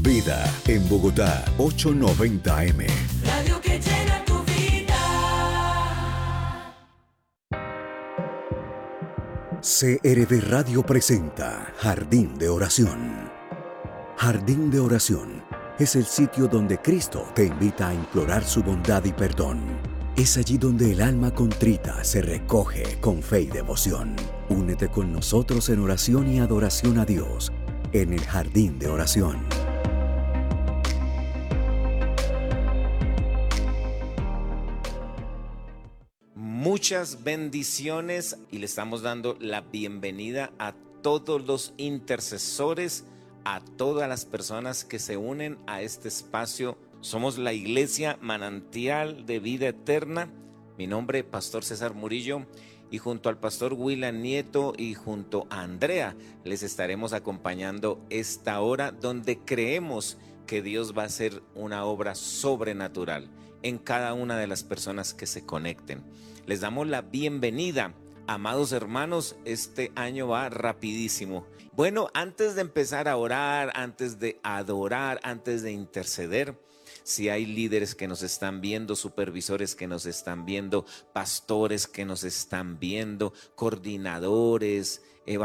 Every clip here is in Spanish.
Vida en Bogotá, 890M. Radio que llena tu vida. CRV Radio presenta Jardín de Oración. Jardín de Oración es el sitio donde Cristo te invita a implorar su bondad y perdón. Es allí donde el alma contrita se recoge con fe y devoción. Únete con nosotros en oración y adoración a Dios en el Jardín de Oración. Muchas bendiciones y le estamos dando la bienvenida a todos los intercesores, a todas las personas que se unen a este espacio. Somos la Iglesia Manantial de Vida Eterna. Mi nombre es Pastor César Murillo y junto al Pastor William Nieto y junto a Andrea les estaremos acompañando esta hora donde creemos que Dios va a hacer una obra sobrenatural en cada una de las personas que se conecten. Les damos la bienvenida, amados hermanos. Este año va rapidísimo. Bueno, antes de empezar a orar, antes de adorar, antes de interceder, si hay líderes que nos están viendo, supervisores que nos están viendo, pastores que nos están viendo, coordinadores,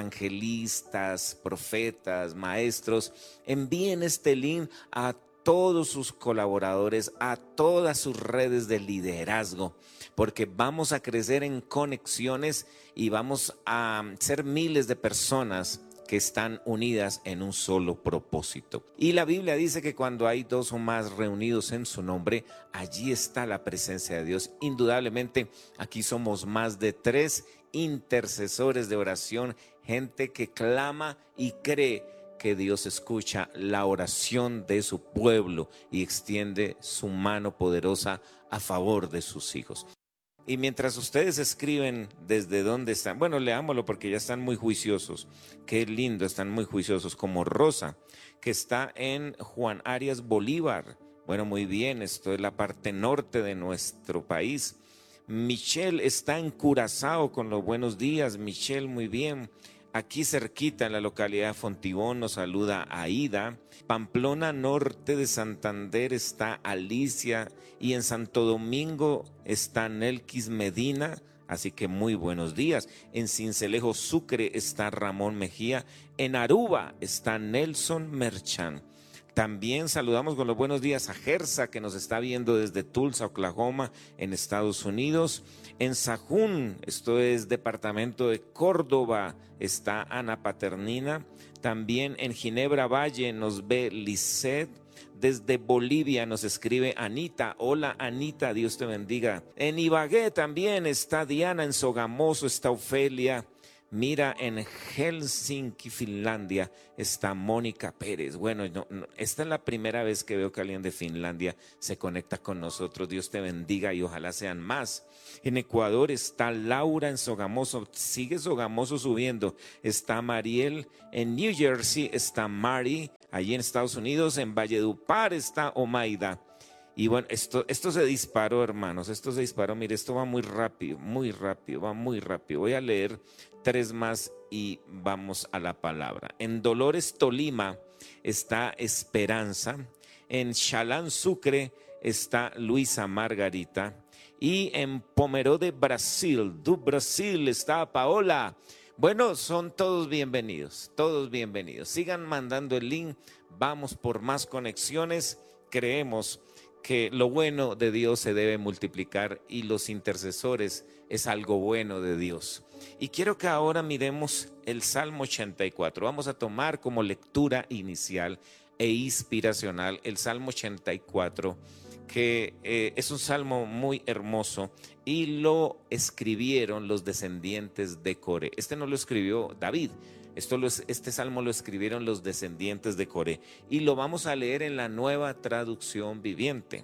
evangelistas, profetas, maestros, envíen este link a todos sus colaboradores, a todas sus redes de liderazgo, porque vamos a crecer en conexiones y vamos a ser miles de personas que están unidas en un solo propósito. Y la Biblia dice que cuando hay dos o más reunidos en su nombre, allí está la presencia de Dios. Indudablemente, aquí somos más de 3 intercesores de oración, gente que clama y cree que Dios escucha la oración de su pueblo y extiende su mano poderosa a favor de sus hijos. Y mientras ustedes escriben desde dónde están, bueno, leámoslo porque ya están muy juiciosos. Qué lindo, están muy juiciosos, como Rosa, que está en Juan Arias Bolívar. Bueno, muy bien, esto es la parte norte de nuestro país. Michelle está en Curazao con los buenos días. Michelle, muy bien. Aquí cerquita en la localidad de Fontibón nos saluda Aida. Pamplona Norte de Santander está Alicia y en Santo Domingo está Nelkis Medina, así que muy buenos días. En Sincelejo Sucre está Ramón Mejía. En Aruba está Nelson Merchan. También saludamos con los buenos días a Gersa, que nos está viendo desde Tulsa, Oklahoma, en Estados Unidos. En Sahún, esto es departamento de Córdoba, está Ana Paternina. También en Ginebra Valle nos ve Lisset. Desde Bolivia nos escribe Anita. Hola Anita, Dios te bendiga. En Ibagué también está Diana. En Sogamoso está Ofelia. Mira, en Helsinki, Finlandia, está Mónica Pérez. Bueno, esta es la primera vez que veo que alguien de Finlandia se conecta con nosotros. Dios te bendiga y ojalá sean más. En Ecuador está Laura. En Sogamoso, sigue Sogamoso subiendo. Está Mariel. En New Jersey está Mari. Allí en Estados Unidos, en Valledupar, está Omaida. Y bueno, esto se disparó, hermanos, esto se disparó. Mire, esto va muy rápido, va muy rápido. Voy a leer 3 más y vamos a la palabra. En Dolores, Tolima, está Esperanza. En Chalán, Sucre, está Luisa Margarita. Y en Pomerode, Brasil, do Brasil, está Paola. Bueno, son todos bienvenidos, todos bienvenidos. Sigan mandando el link, vamos por más conexiones. Creemos que lo bueno de Dios se debe multiplicar y los intercesores es algo bueno de Dios. Y quiero que ahora miremos el Salmo 84. Vamos a tomar como lectura inicial e inspiracional el Salmo 84, que es un salmo muy hermoso y lo escribieron los descendientes de Coré. Este no lo escribió David. Este salmo lo escribieron los descendientes de Coré y lo vamos a leer en la Nueva Traducción Viviente.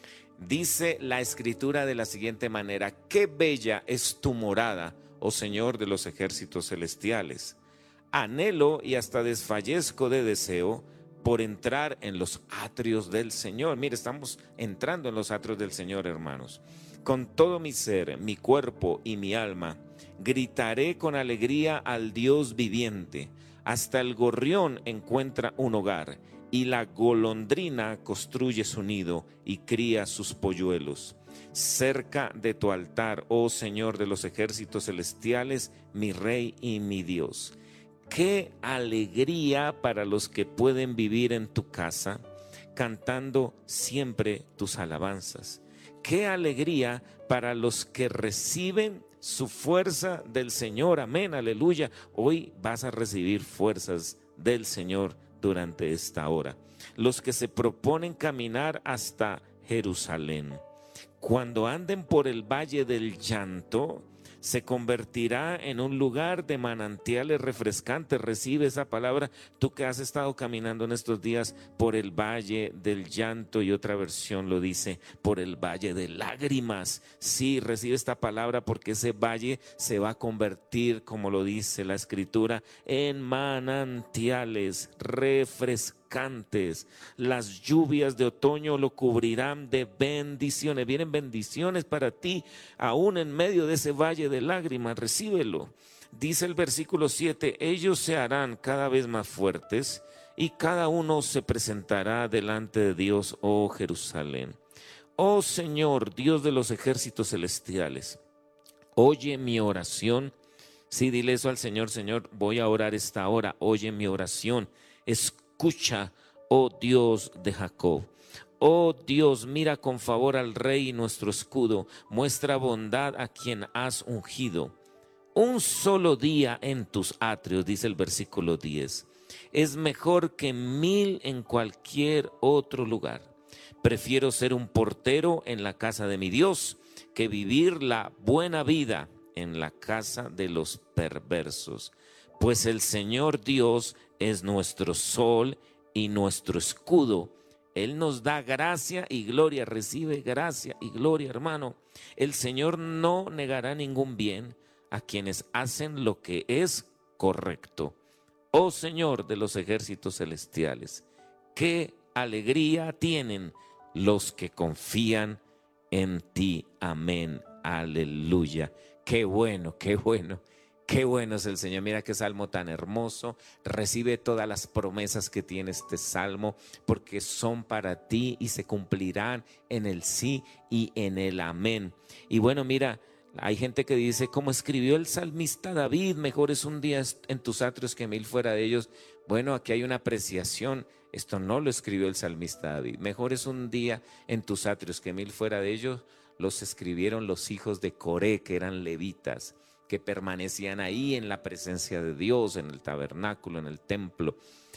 Dice la escritura de la siguiente manera: qué bella es tu morada, oh Señor de los ejércitos celestiales. Anhelo y hasta desfallezco de deseo por entrar en los atrios del Señor. Mire, estamos entrando en los atrios del Señor, hermanos. Con todo mi ser, mi cuerpo y mi alma gritaré con alegría al Dios viviente. Hasta el gorrión encuentra un hogar y la golondrina construye su nido y cría sus polluelos. Cerca de tu altar, oh Señor de los ejércitos celestiales, mi Rey y mi Dios. Qué alegría para los que pueden vivir en tu casa, cantando siempre tus alabanzas. Qué alegría para los que reciben su fuerza del Señor. Amén, aleluya. Hoy vas a recibir fuerzas del Señor durante esta hora. Los que se proponen caminar hasta Jerusalén. Cuando anden por el valle del llanto, se convertirá en un lugar de manantiales refrescantes. Recibe esa palabra, tú que has estado caminando en estos días por el valle del llanto, y otra versión lo dice, por el valle de lágrimas. Sí, recibe esta palabra porque ese valle se va a convertir, como lo dice la Escritura, en manantiales refrescantes. Las lluvias de otoño lo cubrirán de bendiciones. Vienen bendiciones para ti, aún en medio de ese valle de lágrimas. Recíbelo. Dice el versículo 7: ellos se harán cada vez más fuertes y cada uno se presentará delante de Dios, oh Jerusalén. Oh Señor, Dios de los ejércitos celestiales, oye mi oración. Sí, dile eso al Señor: Señor, voy a orar esta hora, oye mi oración. Escucha, oh Dios de Jacob. Oh Dios, mira con favor al Rey y nuestro escudo. Muestra bondad a quien has ungido. Un solo día en tus atrios, dice el versículo 10, es mejor que 1000 en cualquier otro lugar. Prefiero ser un portero en la casa de mi Dios que vivir la buena vida en la casa de los perversos. Pues el Señor Dios es nuestro sol y nuestro escudo. Él nos da gracia y gloria. Recibe gracia y gloria, hermano. El Señor no negará ningún bien a quienes hacen lo que es correcto. Oh Señor de los ejércitos celestiales, qué alegría tienen los que confían en ti. Amén, aleluya. Qué bueno, qué bueno. Qué bueno es el Señor. Mira qué salmo tan hermoso. Recibe todas las promesas que tiene este salmo, porque son para ti y se cumplirán en el sí y en el amén. Y bueno, mira, hay gente que dice, como escribió el salmista David, mejor es un día en tus atrios que 1000 fuera de ellos. Bueno, aquí hay una apreciación. Esto no lo escribió el salmista David. Mejor es un día en tus atrios que 1000 fuera de ellos. Los escribieron los hijos de Coré, que eran levitas, que permanecían ahí en la presencia de Dios, en el tabernáculo, en el templo.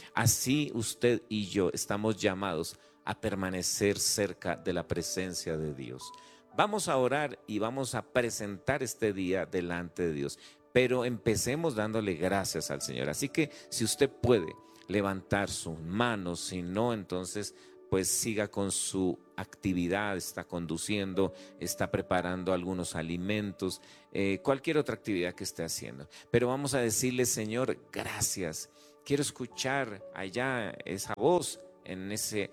Así usted y yo estamos llamados a permanecer cerca de la presencia de Dios. Vamos a orar y vamos a presentar este día delante de Dios, pero empecemos dándole gracias al Señor. Así que si usted puede levantar sus manos, si no, entonces pues siga con su actividad, está conduciendo, está preparando algunos alimentos, cualquier otra actividad que esté haciendo. Pero vamos a decirle, Señor, gracias. Quiero escuchar allá esa voz en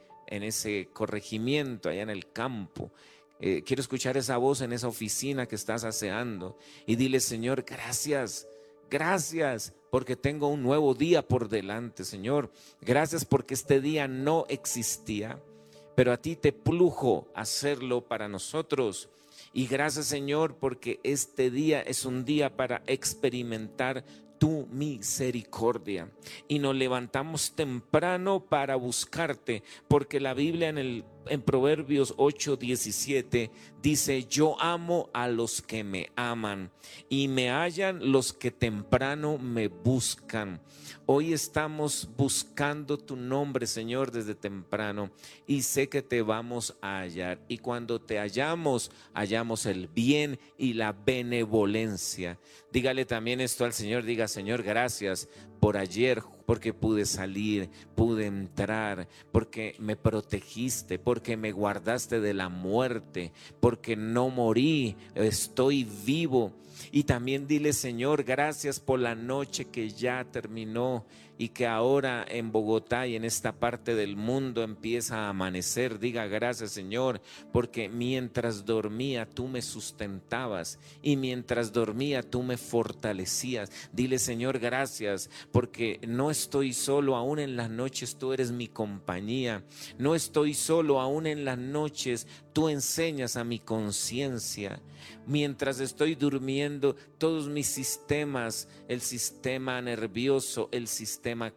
ese corregimiento, allá en el campo. Quiero escuchar esa voz en esa oficina que estás aseando. Y dile, Señor, gracias. Gracias porque tengo un nuevo día por delante, Señor. Gracias porque este día no existía, pero a ti te plujo hacerlo para nosotros. Y gracias, Señor, porque este día es un día para experimentar tu misericordia. Y nos levantamos temprano para buscarte, porque la Biblia en Proverbios 8:17 dice, yo amo a los que me aman y me hallan los que temprano me buscan. Hoy estamos buscando tu nombre, Señor, desde temprano, y sé que te vamos a hallar. Y cuando te hallamos el bien y la benevolencia. Dígale también esto al Señor, diga, Señor, gracias por ayer, porque pude salir, pude entrar, porque me protegiste, porque me guardaste de la muerte, porque no morí, estoy vivo. Y también dile, Señor, gracias por la noche que ya terminó, y que ahora en Bogotá y en esta parte del mundo empieza a amanecer. Diga gracias, Señor, porque mientras dormía tú me sustentabas y mientras dormía tú me fortalecías. Dile, Señor, gracias porque no estoy solo, aún en las noches tú eres mi compañía. No estoy solo, aún en las noches tú enseñas a mi conciencia. Mientras estoy durmiendo, todos mis sistemas, el sistema nervioso, el sistema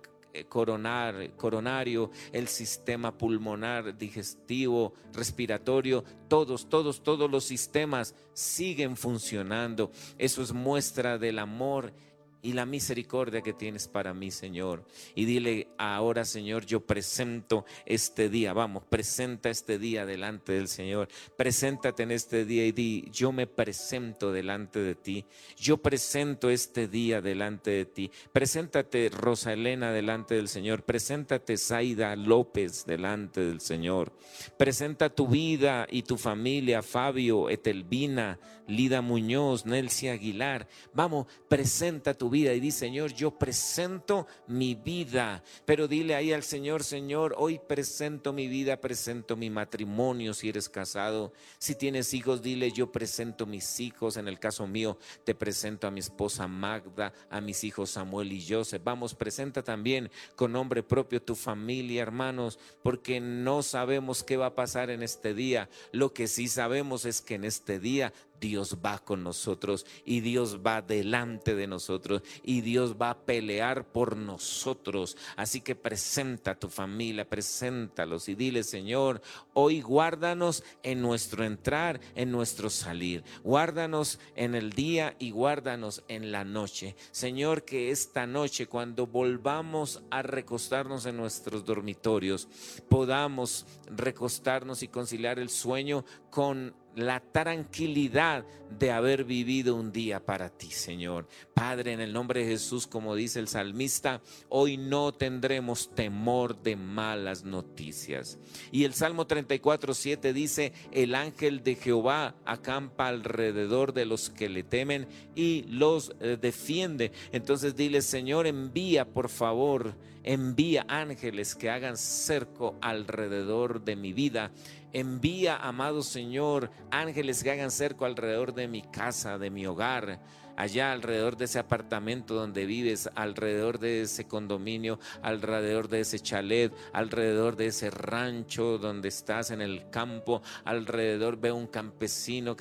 coronario, el sistema pulmonar, digestivo, respiratorio, todos los sistemas siguen funcionando. Eso es muestra del amor y la misericordia que tienes para mí, Señor. Y dile ahora, Señor, yo presento este día. Vamos, presenta este día delante del Señor. Preséntate en este día y di, yo me presento delante de ti. Yo presento este día delante de ti. Preséntate, Rosa Elena, delante del Señor. Preséntate, Zaida López, delante del Señor. Presenta tu vida y tu familia, Fabio, Etelvina, Lida Muñoz, Nelcy Aguilar. Vamos, presenta tu vida y di, Señor, yo presento mi vida. Pero dile ahí al Señor, Señor, hoy presento mi vida, presento mi matrimonio. Si eres casado, si tienes hijos, dile, yo presento mis hijos. En el caso mío, te presento a mi esposa Magda, a mis hijos Samuel y Joseph. Vamos, presenta también con nombre propio tu familia, hermanos, porque no sabemos qué va a pasar en este día. Lo que sí sabemos es que en este día Dios va con nosotros y Dios va delante de nosotros y Dios va a pelear por nosotros. Así que presenta a tu familia, preséntalos y dile, Señor, hoy guárdanos en nuestro entrar, en nuestro salir. Guárdanos en el día y guárdanos en la noche. Señor, que esta noche, cuando volvamos a recostarnos en nuestros dormitorios, podamos recostarnos y conciliar el sueño con la tranquilidad de haber vivido un día para ti, Señor. Padre, en el nombre de Jesús, como dice el salmista, hoy no tendremos temor de malas noticias. Y el Salmo 34:7 dice, el ángel de Jehová acampa alrededor de los que le temen y los defiende. Entonces dile, Señor, envía, por favor, envía ángeles que hagan cerco alrededor de mi vida. Envía, amado Señor, ángeles que hagan cerco alrededor de mi casa, de mi hogar, allá alrededor de ese apartamento donde vives, alrededor de ese condominio, alrededor de ese chalet, alrededor de ese rancho donde estás en el campo, alrededor veo un campesino que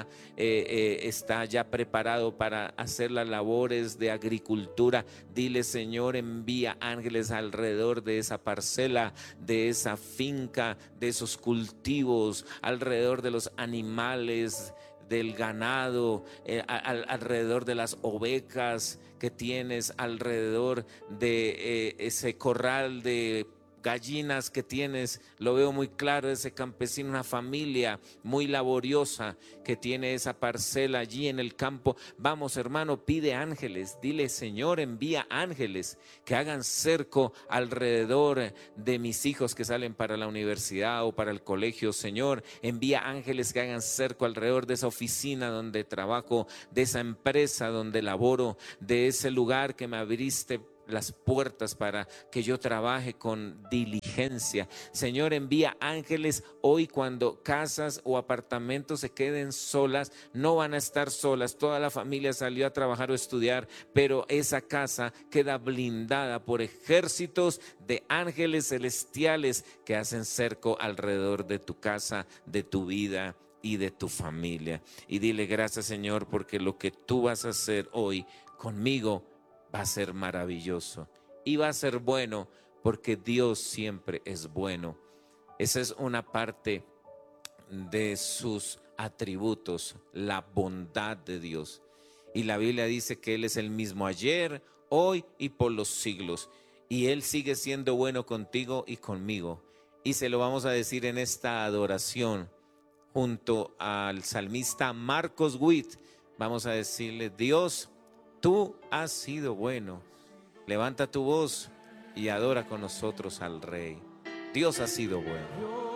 está ya preparado para hacer las labores de agricultura. Dile, Señor, envía ángeles alrededor de esa parcela, de esa finca, de esos cultivos, alrededor de los animales, del ganado, alrededor de las ovejas que tienes, alrededor de ese corral de gallinas que tienes. Lo veo muy claro, ese campesino, una familia muy laboriosa que tiene esa parcela allí en el campo. Vamos, hermano, pide ángeles, dile, Señor, envía ángeles que hagan cerco alrededor de mis hijos que salen para la universidad o para el colegio. Señor, envía ángeles que hagan cerco alrededor de esa oficina donde trabajo, de esa empresa donde laboro, de ese lugar que me abriste las puertas para que yo trabaje con diligencia. Señor, envía ángeles hoy cuando casas o apartamentos se queden solas. No van a estar solas, toda la familia salió a trabajar o estudiar, pero esa casa queda blindada por ejércitos de ángeles celestiales que hacen cerco alrededor de tu casa, de tu vida y de tu familia. Y dile, gracias, Señor, porque lo que tú vas a hacer hoy conmigo va a ser maravilloso y va a ser bueno, porque Dios siempre es bueno. Esa es una parte de sus atributos, la bondad de Dios. Y la Biblia dice que Él es el mismo ayer, hoy y por los siglos. Y Él sigue siendo bueno contigo y conmigo. Y se lo vamos a decir en esta adoración junto al salmista Marcos Witt. Vamos a decirle, Dios, tú has sido bueno. Levanta tu voz y adora con nosotros al Rey. Dios ha sido bueno.